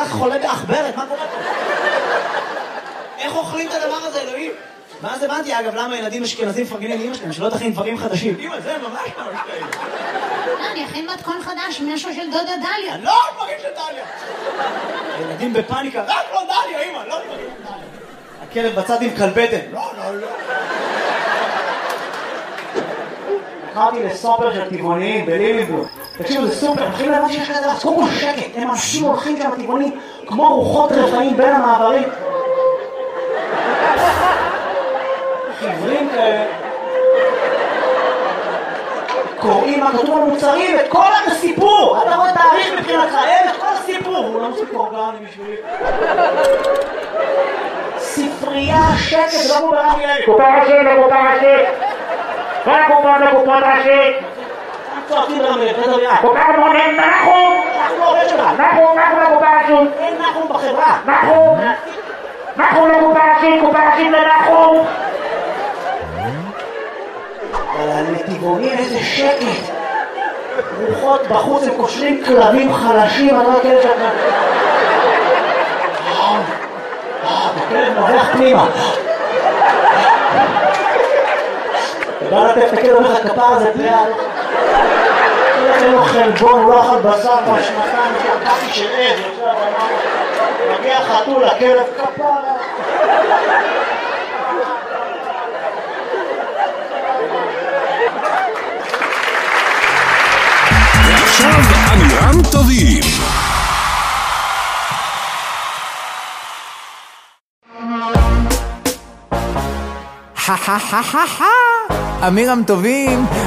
חולה באחברת, מה קורה פה? איך אוכלים את הדבר הזה, אלוהים? ואז הבנתי, אגב, למה ילדים אשכנזים מפרגנים לאמא שלהם, שלא תכין דברים חדשים. אמא, זה ממש טעים. אני אכין מתכון חדש, משהו של דודה דליה. לא דברים של דליה. ילדים בפאניקה, רק לא דליה, אמא, לא דברים של דליה. הכלב בצד עם כלבטן. לא. הלכתי לסופר של טבעוניים בליליבלום. תקשיבו, זה סופר, מתחילים להבין שיש כזה, אז קודם כל שקט, הם אנשים הולכים שם טבעוניים כמו רוחות רפאים בין המעברים. חברים כאלה קוראים מה כתוב על מוצרים, את כל הסיפור. אתה רואה תאריך מבחינתך, את כל הסיפור. הוא לא מוסיף אורגני בשבילי. ספרייה, שקט, זה לא כמו ברמי לוי. קופה ראשית. קופות ראשית. צועקים ברמי לוי, תדבר יד. קופה מונים, נחום. נחום לא עובד שלך. נחום לקופה ראשית. אין נחום בחברה. נחום לקופה ראשית לנחום. אבל לטבעונים איזה שקט. רוחות בחוץ, הם קושרים כלבים חלשים, אני לא הכלב שלך. הכלב נובח פנימה. אתה בא לתת את הכלב, אומר לך כפר הזה פריאה. אין לו חלבון, הוא לא אכל בשר כבר שנתיים, שקעתי של עז, מגיע חתול, הכלב כפר. ועכשיו אמירם טובים. אמירם טובים,